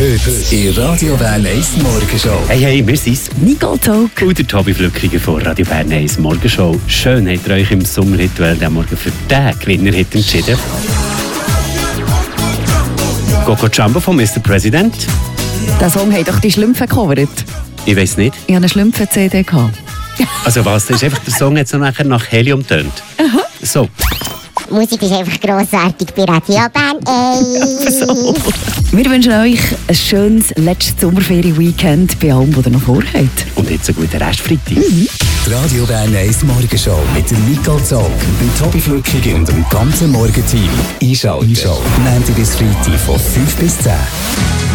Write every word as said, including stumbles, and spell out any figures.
Heute in Radio Bern eins Morgenshow. Hey, hey, wir sind's. Nicole Zog. Und der Tobi Flückiger von Radio Bern eins Morgenshow. Schön, habt ihr euch im Sommerrituell den Morgen für den Gewinner hat entschieden. Coco Jumbo von Mister President. Der Song hat doch die Schlümpfe gecovert. Ich weiss nicht. Ich hatte eine Schlümpfe-C D. Also was, das ist einfach der Song jetzt so nachher nach Helium tönt. Aha. So. Die Musik ist einfach grossartig bei Radio Bern eins. So. Wir wünschen euch ein schönes letztes Sommerferien-Weekend bei allem, was ihr noch vorhabt. Und jetzt einen guten Restfreitag. Mhm. Die Radio Bern eins Morgenshow mit der Nicole Zog, dem Tobi Flückiger und dem ganzen Morgenteam. Einschalten. Einschalten. Montag bis Freitag von fünf bis zehn.